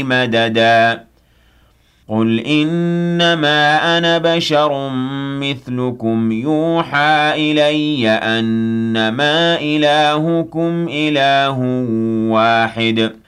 مددا قل إنما أنا بشر مثلكم يوحى إلي أنما إلهكم إله واحد